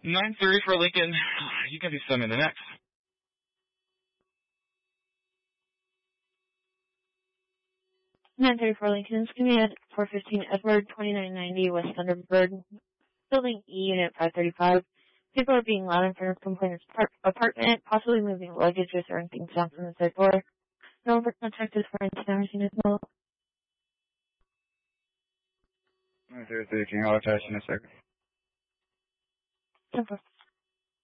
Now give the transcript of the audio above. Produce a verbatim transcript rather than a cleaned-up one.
nine three for Lincoln. You can do some in the next. nine three for Lincoln. Give me at four fifteen Edward, twenty-nine ninety West Thunderbird, Building E, Unit five thirty-five. People are being loud in front of complainant's apartment, possibly moving luggage or throwing things down from the third floor. No one contact is for anti-damaging as well. nine three three, can you hold attached in a second? ten four.